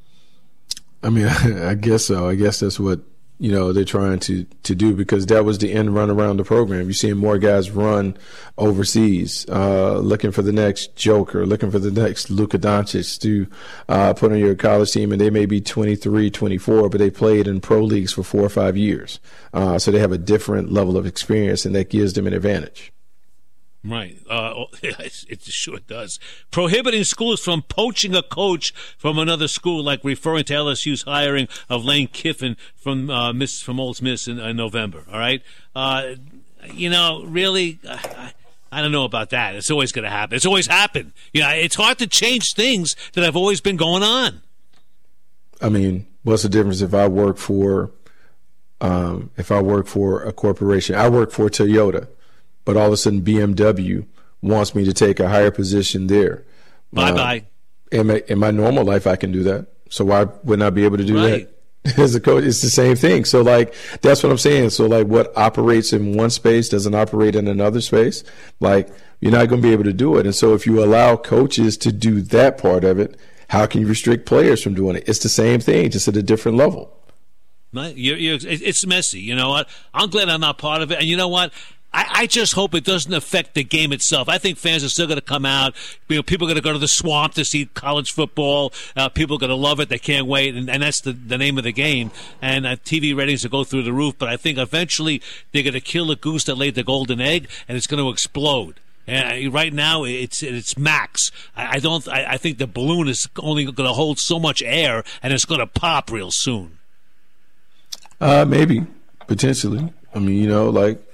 I mean, I guess so. I guess that's what, you know, they're trying to, to do, because that was the end run around the program. You're seeing more guys run overseas, uh, looking for the next Joker, looking for the next Luka Doncic to uh, put on your college team, and they may be twenty-three, twenty-four, but they played in pro leagues for four or five years. Uh, so they have a different level of experience, and that gives them an advantage. Right. Uh, it sure does. Prohibiting schools from poaching a coach from another school, like referring to L S U's hiring of Lane Kiffin from uh, Miss from Ole Miss in, in November. All right. Uh, you know, really, I, I don't know about that. It's always going to happen. It's always happened. You know, it's hard to change things that have always been going on. I mean, what's the difference if I work for, um, if I work for a corporation? I work for Toyota, but all of a sudden B M W wants me to take a higher position there. Bye-bye. Uh, in, my, in my normal life, I can do that. So why wouldn't I be able to do right. that? As a coach, it's the same thing. So, like, that's what I'm saying. So, like, what operates in one space doesn't operate in another space. Like, you're not going to be able to do it. And so if you allow coaches to do that part of it, how can you restrict players from doing it? It's the same thing, just at a different level. You're, you're, it's messy. You know what? I'm glad I'm not part of it. And you know what? I, I just hope it doesn't affect the game itself. I think fans are still going to come out. You know, people are going to go to the Swamp to see college football. Uh, people are going to love it. They can't wait. And, and that's the, the name of the game. And uh, T V ratings will go through the roof. But I think eventually they're going to kill the goose that laid the golden egg, and it's going to explode. And right now, it's it's max. I, I don't. I, I think the balloon is only going to hold so much air, and it's going to pop real soon. Uh, maybe, potentially. I mean, you know, like,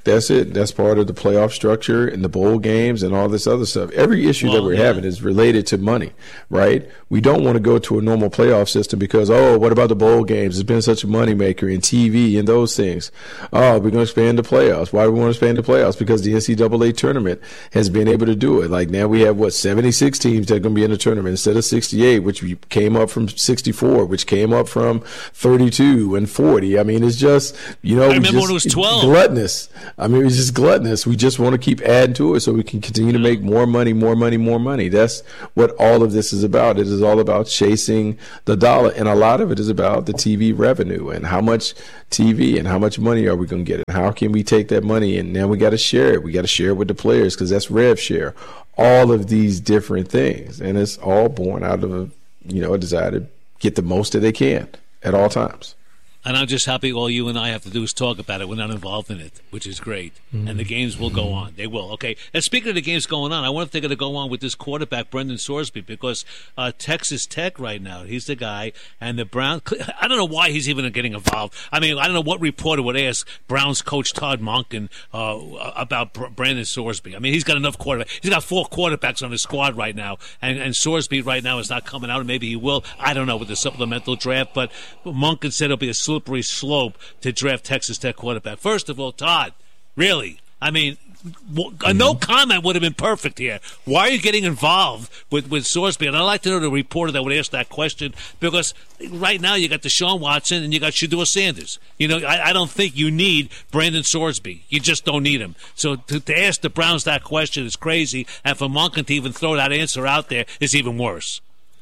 That's it. That's part of the playoff structure and the bowl games and all this other stuff. Every issue well, that we're yeah. having is related to money, right? We don't want to go to a normal playoff system because, oh, what about the bowl games? It's been such a moneymaker in T V and those things. Oh, we're going to expand the playoffs. Why do we want to expand the playoffs? Because the N C double A tournament has been able to do it. Like now we have, what, seventy-six teams that are going to be in the tournament instead of sixty-eight, which came up from sixty-four, which came up from thirty-two and forty. I mean, it's just, you know, I remember just, when it was twelve. Gluttonous. I mean, it's just gluttonous. We just want to keep adding to it so we can continue to make more money, more money, more money. That's what all of this is about. It is all about chasing the dollar. And a lot of it is about the T V revenue and how much T V and how much money are we going to get? And how can we take that money and now we got to share it. We got to share it with the players because that's rev share. All of these different things. And it's all born out of a, you know, a desire to get the most that they can at all times. And I'm just happy all you and I have to do is talk about it. We're not involved in it, which is great. Mm-hmm. And the games will go on. They will. Okay. And speaking of the games going on, I wonder if they're going to go on with this quarterback, Brendan Sorsby, because uh, Texas Tech right now, he's the guy. And the Browns, I don't know why he's even getting involved. I mean, I don't know what reporter would ask Browns coach Todd Monken uh, about Brandon Sorsby. I mean, he's got enough quarterbacks. He's got four quarterbacks on his squad right now. And, and Sorsby right now is not coming out. And maybe he will. I don't know with the supplemental draft. But Monken said it'll be a slippery slope to draft Texas Tech quarterback. First of all, Todd, really, I mean, a no comment would have been perfect here. Why are you getting involved with, with Sorsby? And I'd like to know the reporter that would ask that question because right now you got Deshaun Watson and you got Shedeur Sanders. You know, I, I don't think you need Brandon Sorsby. You just don't need him. So to, to ask the Browns that question is crazy, and for Monken to even throw that answer out there is even worse.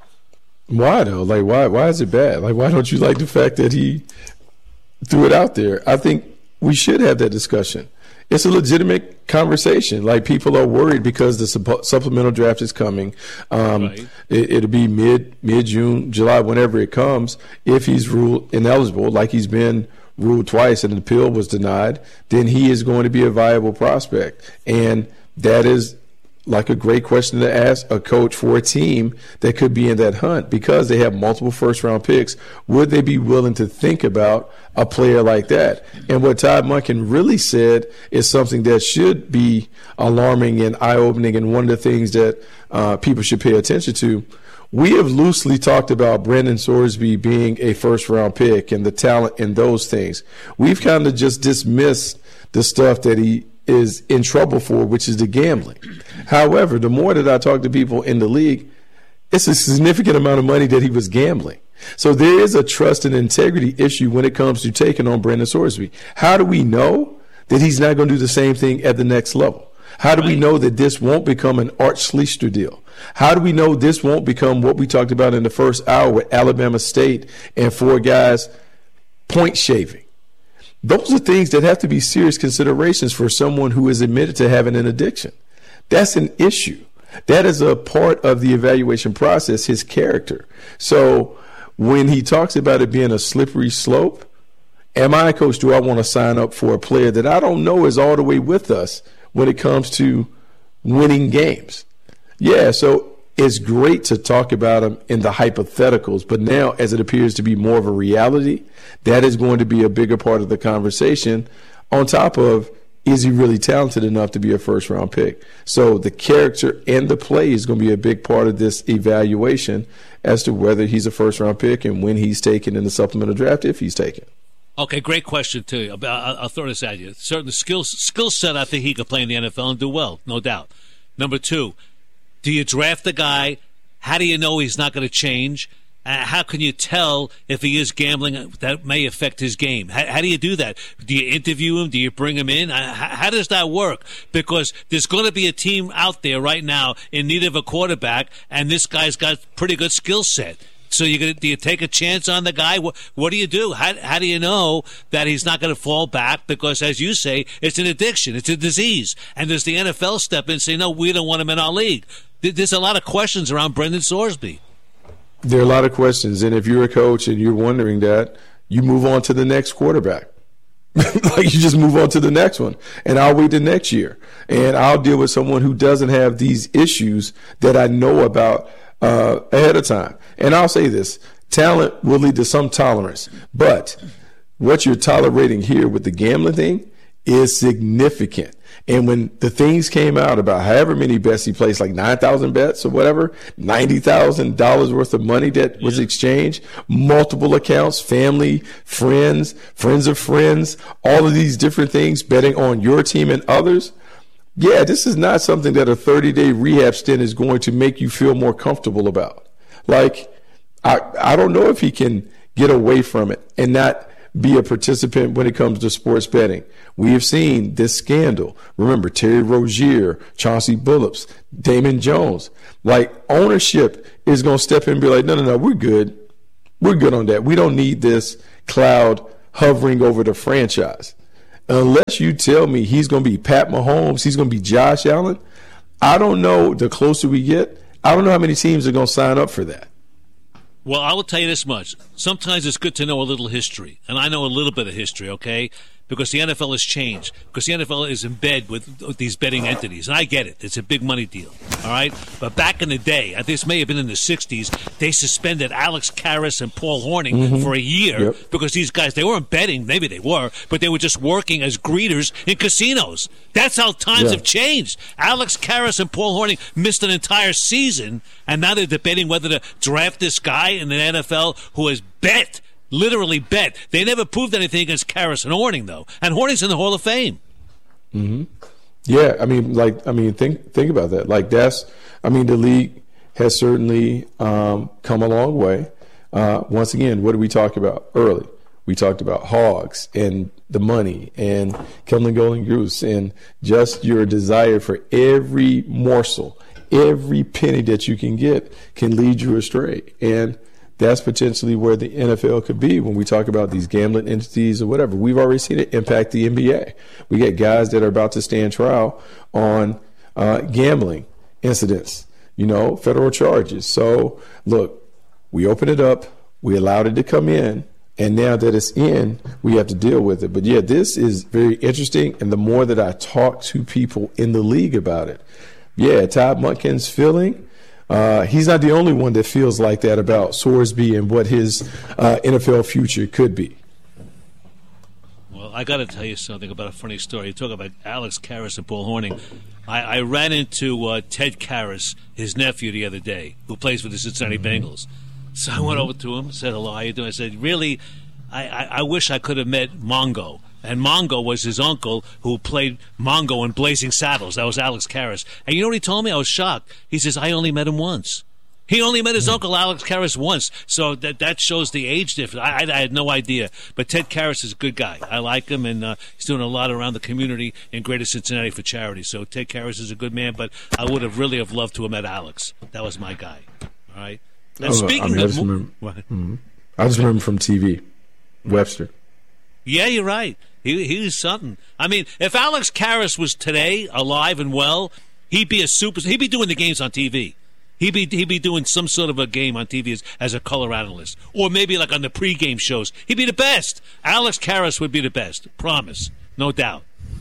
Why, though? Like, why, why is it bad? Like, why don't you like the fact that he threw it out there? I think we should have that discussion. It's a legitimate conversation. Like, people are worried because the supp- supplemental draft is coming. Um, right. it, it'll be mid mid June, July, whenever it comes. If he's ruled ineligible, like he's been ruled twice, and an appeal was denied, then he is going to be a viable prospect, and that is like a great question to ask a coach for a team that could be in that hunt because they have multiple first-round picks. Would they be willing to think about a player like that? And what Todd Monken really said is something that should be alarming and eye-opening, and one of the things that uh, people should pay attention to. We have loosely talked about Brandon Sorsby being a first-round pick and the talent and those things. We've kind of just dismissed the stuff that he is in trouble for, which is the gambling. However, the more that I talk to people in the league, it's a significant amount of money that he was gambling. So there is a trust and integrity issue when it comes to taking on Brandon Sorsby. How do we know that he's not going to do the same thing at the next level? How do we know that this won't become an Art Schlichter deal? How do we know this won't become what we talked about in the first hour with Alabama State and four guys point shaving? Those are things that have to be serious considerations for someone who is admitted to having an addiction. That's an issue. That is a part of the evaluation process, his character. So when he talks about it being a slippery slope, am I a coach? Do I want to sign up for a player that I don't know is all the way with us when it comes to winning games? Yeah, so it's great to talk about him in the hypotheticals, but now as it appears to be more of a reality, that is going to be a bigger part of the conversation on top of, is he really talented enough to be a first-round pick? So the character and the play is going to be a big part of this evaluation as to whether he's a first-round pick and when he's taken in the supplemental draft, if he's taken. Okay, great question, too. I'll, I'll throw this at you. Certain skill, skill set, I think he could play in the N F L and do well, no doubt. Number two, do you draft the guy? How do you know he's not going to change? Uh, how can you tell if he is gambling that may affect his game? How, how do you do that? Do you interview him? Do you bring him in? Uh, how, how does that work? Because there's going to be a team out there right now in need of a quarterback, and this guy's got pretty good skill set. So you gonna, do you take a chance on the guy? What, what do you do? How, how do you know that he's not going to fall back? Because, as you say, it's an addiction. It's a disease. And does the N F L step in and say, no, we don't want him in our league? There's a lot of questions around Brendan Sorsby. There are a lot of questions. And if you're a coach and you're wondering that, you move on to the next quarterback. Like, you just move on to the next one. And I'll wait the next year. And I'll deal with someone who doesn't have these issues that I know about uh, ahead of time. And I'll say this, talent will lead to some tolerance. But what you're tolerating here with the gambling thing is significant. And when the things came out about however many bets he placed, like nine thousand bets or whatever, ninety thousand dollars worth of money that was exchanged, multiple accounts, family, friends, friends of friends, all of these different things, betting on your team and others. Yeah, this is not something that a thirty-day rehab stint is going to make you feel more comfortable about. Like, I, I don't know if he can get away from it and not be a participant when it comes to sports betting. We have seen this scandal. Remember, Terry Rozier, Chauncey Billups, Damon Jones. Like, ownership is going to step in and be like, no, no, no, we're good. We're good on that. We don't need this cloud hovering over the franchise. Unless you tell me he's going to be Pat Mahomes, he's going to be Josh Allen, I don't know. The closer we get, I don't know how many teams are going to sign up for that. Well, I will tell you this much. Sometimes it's good to know a little history. And I know a little bit of history, okay? Because the N F L has changed. Because the N F L is in bed with, with these betting entities. And I get it. It's a big money deal, all right? But back in the day, I think this may have been in the sixties, they suspended Alex Karras and Paul Hornung mm-hmm. for a year yep. because these guys, they weren't betting. Maybe they were, but they were just working as greeters in casinos. That's how times yeah. have changed. Alex Karras and Paul Hornung missed an entire season, and now they're debating whether to draft this guy in the N F L who has bet. Literally bet. They never proved anything against Karras and Hornung, though. And Hornung's in the Hall of Fame. Mm-hmm. Yeah, I mean, like, I mean, think think about that. Like, that's, I mean, the league has certainly um, come a long way. Uh, once again, what did we talk about early? We talked about hogs and the money and killing the golden goose and just your desire for every morsel, every penny that you can get can lead you astray. And that's potentially where the N F L could be when we talk about these gambling entities or whatever. We've already seen it impact the N B A. We get guys that are about to stand trial on uh, gambling incidents, you know, federal charges. So, look, we opened it up, we allowed it to come in, and now that it's in, we have to deal with it. But, yeah, this is very interesting, and the more that I talk to people in the league about it, yeah, Todd Monken's feeling, Uh, he's not the only one that feels like that about Sorsby and what his uh, N F L future could be. Well, I got to tell you something about a funny story. You talk about Alex Karras and Paul Hornung. I, I ran into uh, Ted Karras, his nephew, the other day, who plays for the Cincinnati mm-hmm. Bengals. So I went over to him, said, hello, how you doing? I said, really, I, I, I wish I could have met Mongo. And Mongo was his uncle who played Mongo in Blazing Saddles. That was Alex Karras. And you know what he told me? I was shocked. He says, I only met him once. He only met his mm. uncle Alex Karras once. So that that shows the age difference. I, I, I had no idea. But Ted Karras is a good guy. I like him, and uh, he's doing a lot around the community in Greater Cincinnati for charity. So Ted Karras is a good man, but I would have really have loved to have met Alex. That was my guy. All right? And oh, speaking I mean, of... I just, remember, mm-hmm. I just remember from T V, Webster. Yeah, you're right. He he's something. I mean, if Alex Karras was today alive and well, he'd be a super. He'd be doing the games on T V. He'd be he'd be doing some sort of a game on T V as, as a color analyst, or maybe like on the pregame shows. He'd be the best. Alex Karras would be the best. Promise, no doubt.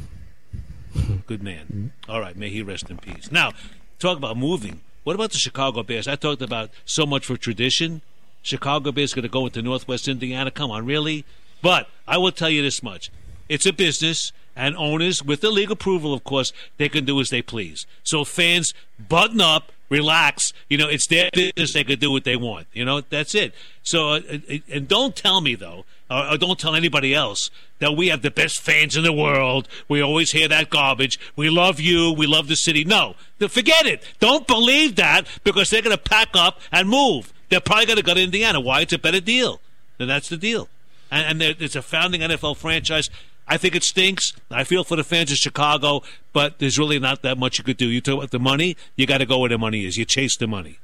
Good man. All right, may he rest in peace. Now, talk about moving. What about the Chicago Bears? I talked about so much for tradition. Chicago Bears going to go into Northwest Indiana. Come on, really? But I will tell you this much. It's a business, and owners, with the league approval, of course, they can do as they please. So fans, button up, relax. You know, it's their business. They can do what they want. You know, that's it. So, uh, and don't tell me, though, or, or don't tell anybody else that we have the best fans in the world. We always hear that garbage. We love you. We love the city. No, forget it. Don't believe that, because they're going to pack up and move. They're probably going to go to Indiana. Why? It's a better deal. And that's the deal. And, and it's a founding N F L franchise. I think it stinks. I feel for the fans of Chicago, but there's really not that much you could do. You talk about the money, you got to go where the money is. You chase the money.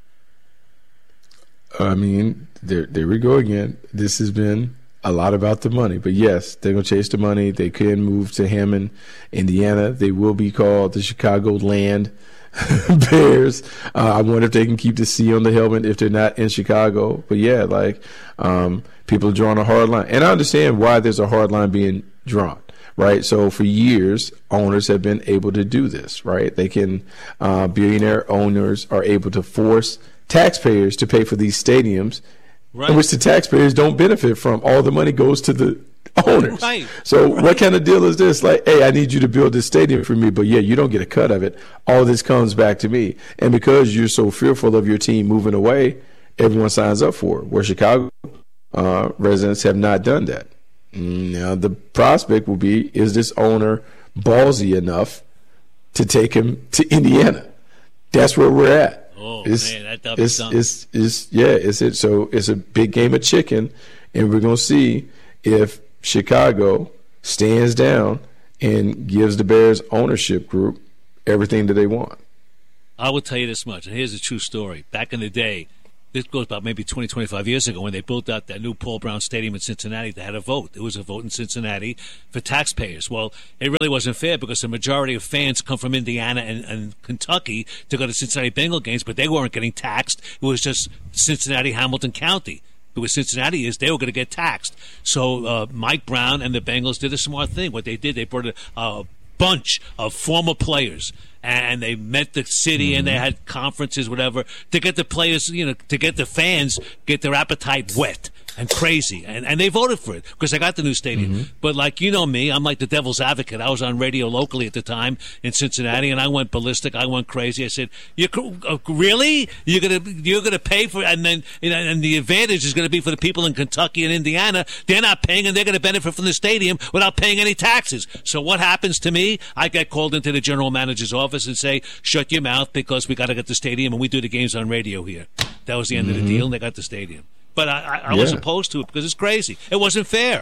I mean, there there we go again. This has been a lot about the money. But, yes, they're going to chase the money. They can move to Hammond, Indiana. They will be called the Chicago Land Bears. Uh, I wonder if they can keep the C on the helmet if they're not in Chicago. But, yeah, like um, people are drawing a hard line. And I understand why there's a hard line being drawn, right? So for years, owners have been able to do this, right? They can, uh, billionaire owners are able to force taxpayers to pay for these stadiums, right, in which the taxpayers don't benefit from. All the money goes to the owners. Right. So Right. what kind of deal is this? Like, hey, I need you to build this stadium for me, but yeah, you don't get a cut of it. All this comes back to me. And because you're so fearful of your team moving away, everyone signs up for it. Where Chicago uh, residents have not done that. Now the prospect will be: is this owner ballsy enough to take him to Indiana? That's where we're at. Oh it's, man, that double it's, dunk. it's, it's, yeah, it's it. So it's a big game of chicken, and we're gonna see if Chicago stands down and gives the Bears ownership group everything that they want. I will tell you this much, and here's a true story. Back in the day, this goes about maybe twenty, twenty-five years ago, when they built out that new Paul Brown Stadium in Cincinnati, they had a vote. There was a vote in Cincinnati for taxpayers. Well, it really wasn't fair because the majority of fans come from Indiana and, and Kentucky to go to Cincinnati Bengal games, but they weren't getting taxed. It was just Cincinnati, Hamilton County. Who Cincinnati is, they were going to get taxed. So uh, Mike Brown and the Bengals did a smart thing. What they did, they brought a, a bunch of former players, and they met the city, mm-hmm. and they had conferences, whatever, to get the players, you know, to get the fans, get their appetite wet and crazy. And, and they voted for it because they got the new stadium. Mm-hmm. But like, you know me, I'm like the devil's advocate. I was on radio locally at the time in Cincinnati, and I went ballistic. I went crazy. I said, "You uh, really? You're gonna you're gonna pay for?" And then you know, and the advantage is going to be for the people in Kentucky and Indiana. They're not paying, and they're going to benefit from the stadium without paying any taxes. So what happens to me? I get called into the general manager's office and say, "Shut your mouth, because we got to get the stadium, and we do the games on radio here." That was the end mm-hmm. of the deal, and they got the stadium. But I, I, I yeah. was opposed to it because it's crazy. It wasn't fair.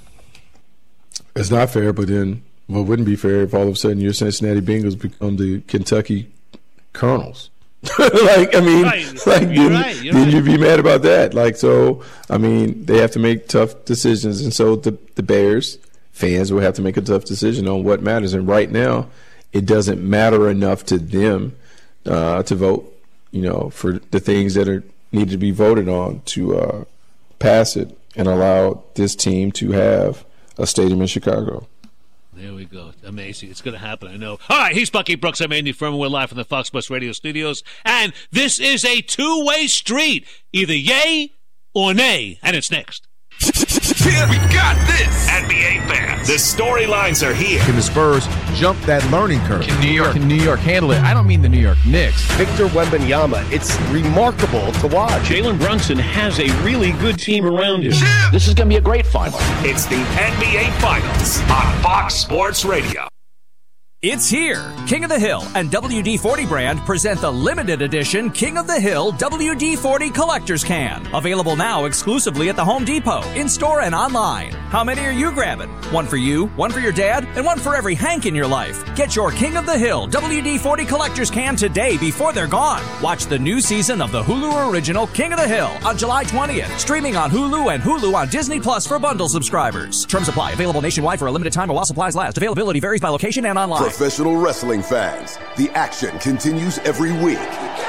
It's not fair, but then well, it wouldn't be fair if all of a sudden your Cincinnati Bengals become the Kentucky Colonels. like, I mean, right. like, you're then, right. You're then right. you'd be mad about that. Like, so, I mean, they have to make tough decisions, and so the the Bears fans will have to make a tough decision on what matters. And right now, it doesn't matter enough to them uh, to vote, you know, for the things that are need to be voted on to uh, pass it and allow this team to have a stadium in Chicago. There we go. Amazing. It's going to happen, I know. All right, he's Bucky Brooks. I'm Andy Furman. We're live from the Fox Sports Radio studios. And this is a two-way street. Either yay or nay. And it's next. We got this. N B A fans, the storylines are here. Can the Spurs jump that learning curve? Can New York, can New York handle it? I don't mean the New York Knicks. Victor Wembanyama, it's remarkable to watch. Jalen Brunson has a really good team around him. Yeah. This is going to be a great final. It's the N B A Finals on Fox Sports Radio. It's here. King of the Hill and W D forty brand present the limited edition King of the Hill W D forty Collector's Can. Available now exclusively at the Home Depot, in-store and online. How many are you grabbing? One for you, one for your dad, and one for every Hank in your life. Get your King of the Hill W D forty Collector's Can today before they're gone. Watch the new season of the Hulu original King of the Hill on July twentieth. Streaming on Hulu and Hulu on Disney Plus for bundle subscribers. Terms apply. Available nationwide for a limited time or while supplies last. Availability varies by location and online. Professional wrestling fans, the action continues every week.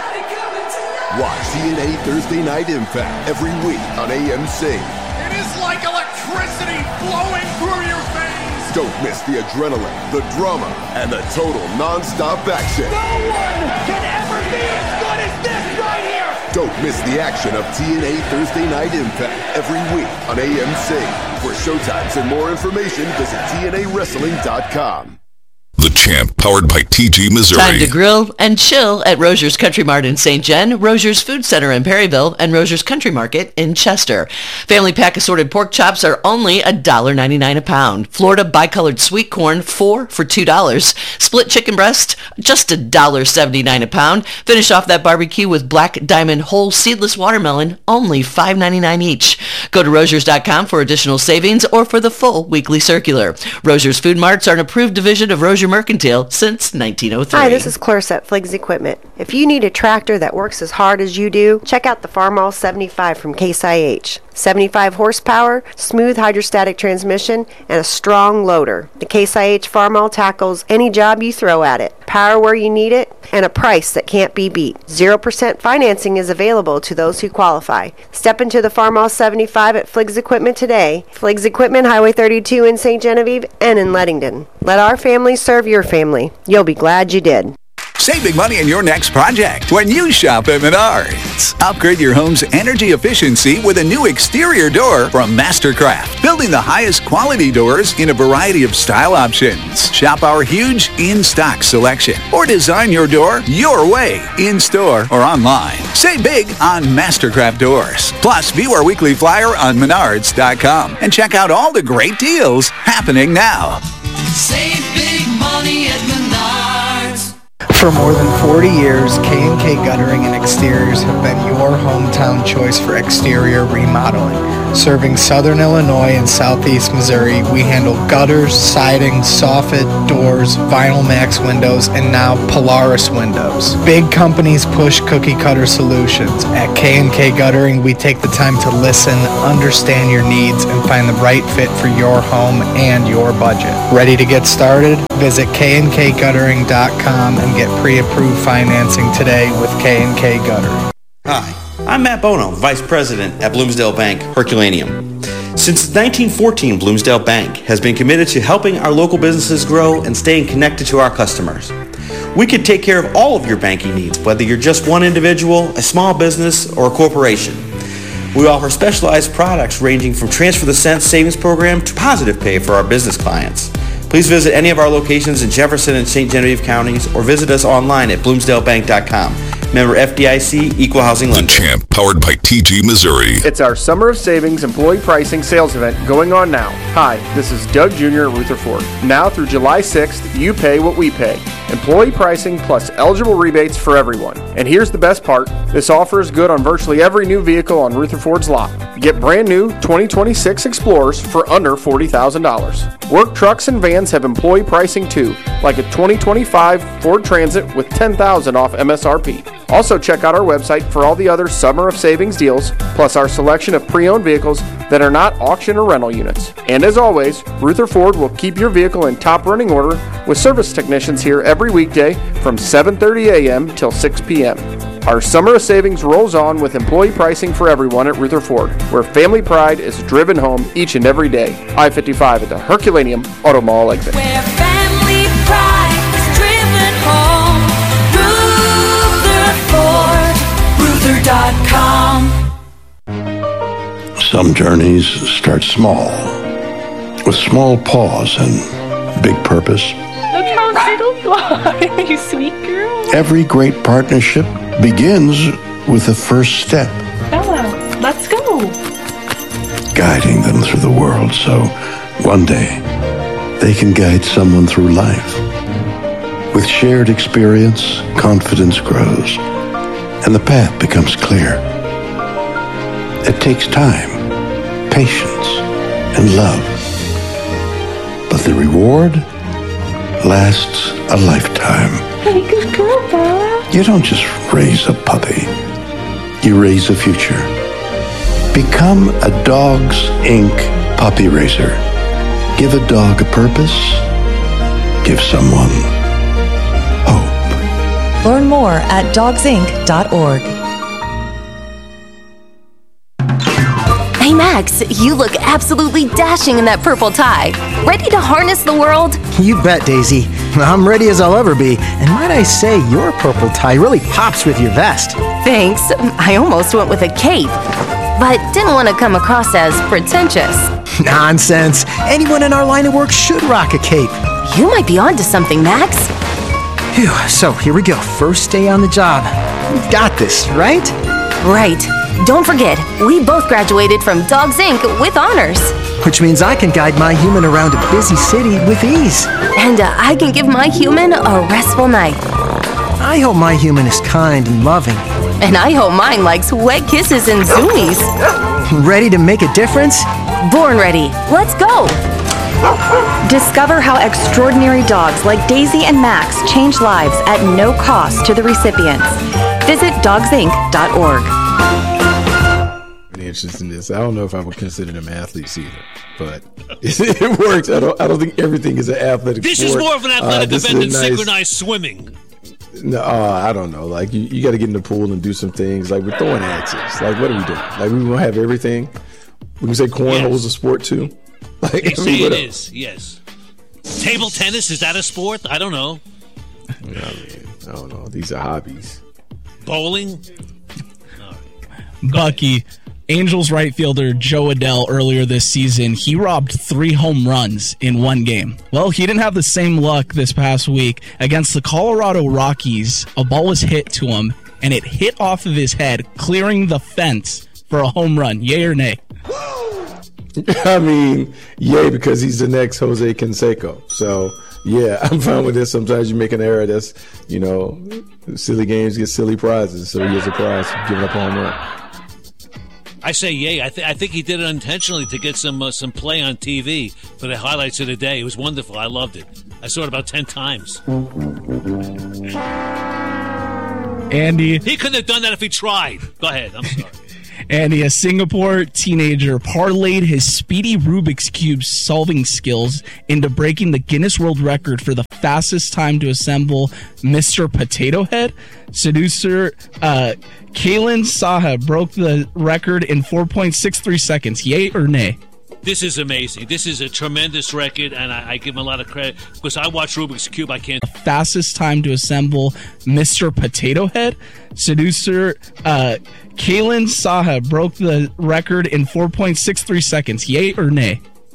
Watch T N A Thursday Night Impact every week on A M C. It is like electricity flowing through your veins. Don't miss the adrenaline, the drama, and the total non-stop action. No one can ever be as good as this right here. Don't miss the action of T N A Thursday Night Impact every week on A M C. For showtimes and more information, visit T N A wrestling dot com. The Champ, powered by T G Missouri. Time to grill and chill at Rozier's Country Mart in Saint Jen, Rozier's Food Center in Perryville, and Rozier's Country Market in Chester. Family pack assorted pork chops are only one dollar ninety-nine a pound. Florida bicolored sweet corn, four for two dollars. Split chicken breast, just one dollar seventy-nine a pound. Finish off that barbecue with Black Diamond whole seedless watermelon, only five ninety-nine each. Go to Roziers dot com for additional savings or for the full weekly circular. Rozier's Food Marts are an approved division of Rozier Mercantile since nineteen oh three. Hi, this is Clarissa at Fliggs Equipment. If you need a tractor that works as hard as you do, check out the Farmall seventy-five from Case I H. seventy-five horsepower, smooth hydrostatic transmission, and a strong loader. The Case I H Farmall tackles any job you throw at it. Power where you need it, and a price that can't be beat. zero percent financing is available to those who qualify. Step into the Farmall seventy-five at Fliggs Equipment today. Fliggs Equipment, Highway thirty-two in Saint Genevieve and in Leadington. Let our family serve your family. You'll be glad you did. Save big money in your next project when you shop at Menards. Upgrade your home's energy efficiency with a new exterior door from Mastercraft, building the highest quality doors in a variety of style options. Shop our huge in-stock selection or design your door your way, in-store or online. Save big on Mastercraft doors. Plus, view our weekly flyer on menards dot com and check out all the great deals happening now. Save big money at Menards. For more than forty years, K and K Guttering and Exteriors have been your hometown choice for exterior remodeling. Serving Southern Illinois and Southeast Missouri, we handle gutters, siding, soffit, doors, Vinyl Max windows, and now Polaris windows. Big companies push cookie cutter solutions. At K and K Guttering, we take the time to listen, understand your needs, and find the right fit for your home and your budget. Ready to get started? Visit K and K guttering dot com and get pre-approved financing today with K and K Guttering. Hi, I'm Matt Bono, Vice President at Bloomsdale Bank, Herculaneum. Since nineteen fourteen, Bloomsdale Bank has been committed to helping our local businesses grow and staying connected to our customers. We can take care of all of your banking needs, whether you're just one individual, a small business, or a corporation. We offer specialized products ranging from Transfer the Cent savings program to Positive Pay for our business clients. Please visit any of our locations in Jefferson and Saint Genevieve counties or visit us online at bloomsdale bank dot com. Member F D I C, Equal Housing Lender. The Champ, powered by T G Missouri. It's our Summer of Savings employee pricing sales event going on now. Hi, this is Doug Junior at Rutherford. Now through July sixth, you pay what we pay. Employee pricing plus eligible rebates for everyone. And here's the best part. This offer is good on virtually every new vehicle on Rutherford's lot. Get brand new twenty twenty-six Explorers for under forty thousand dollars. Work trucks and vans have employee pricing too, like a twenty twenty-five Ford Transit with ten thousand dollars off M S R P. Also check out our website for all the other Summer of Savings deals, plus our selection of pre-owned vehicles that are not auction or rental units. And as always, Rutherford will keep your vehicle in top running order with service technicians here every weekday from seven thirty a.m. till six p.m. Our Summer of Savings rolls on with employee pricing for everyone at Rutherford, where family pride is driven home each and every day. I fifty-five at the Herculaneum Auto Mall exit. Where family pride is driven home. Rutherford, Ruther dot com. Some journeys start small, with small pause and big purpose. Look how little you are, you sweet girl. Every great partnership begins with a first step. Bella, let's go. Guiding them through the world so one day they can guide someone through life. With shared experience, confidence grows, and the path becomes clear. It takes time, patience, and love. But the reward lasts a lifetime. Hey, good girl, Bella. You don't just raise a puppy. You raise a future. Become a Dogs Incorporated puppy raiser. Give a dog a purpose. Give someone hope. Learn more at dogs inc dot org. Hey Max, you look absolutely dashing in that purple tie. Ready to harness the world? You bet, Daisy. I'm ready as I'll ever be. And might I say, your purple tie really pops with your vest. Thanks. I almost went with a cape, but didn't want to come across as pretentious. Nonsense. Anyone in our line of work should rock a cape. You might be onto something, Max. Phew, so here we go. First day on the job. We've got this, right? Right. Don't forget, we both graduated from Dogs Incorporated with honors. Which means I can guide my human around a busy city with ease. And uh, I can give my human a restful night. I hope my human is kind and loving. And I hope mine likes wet kisses and zoomies. Ready to make a difference? Born ready. Let's go. Discover how extraordinary dogs like Daisy and Max change lives at no cost to the recipients. Visit dogs inc dot org. Interest in this. I don't know if I would consider them athletes either, but it works. I don't. I don't think everything is an athletic this sport. This is more of an athletic uh, event than nice, synchronized swimming. No, uh, I don't know. Like you, you got to get in the pool and do some things. Like we're throwing axes. Like what are we doing? Like we gonna have everything. We can say cornhole is yes. a sport too. Like they I say mean, it is. Yes. Table tennis, is that a sport? I don't know. I mean, I don't know. These are hobbies. Bowling? Bucky, Angels right fielder Joe Adell earlier this season, he robbed three home runs in one game. Well, he didn't have the same luck this past week. Against the Colorado Rockies, a ball was hit to him, and it hit off of his head, clearing the fence for a home run. Yay or nay? I mean, yay, because he's the next Jose Canseco. So, yeah, I'm fine with this. Sometimes you make an error that's, you know, silly games get silly prizes. So he gets a prize for giving up a home run. I say yay. I, th- I think he did it intentionally to get some uh, some play on T V for the highlights of the day. It was wonderful. I loved it. I saw it about ten times. Andy. He couldn't have done that if he tried. Go ahead. I'm sorry. Andy, a Singapore teenager parlayed his speedy Rubik's Cube solving skills into breaking the Guinness World Record for the fastest time to assemble Mister Potato Head. Seducer uh, Kalen Saha broke the record in four point six three seconds. Yay or nay? This is amazing. This is a tremendous record, and I, I give him a lot of credit because I watch Rubik's Cube. I can't. The fastest time to assemble Mister Potato Head. Seducer uh, Kalen Saha broke the record in four point six three seconds. Yay or nay?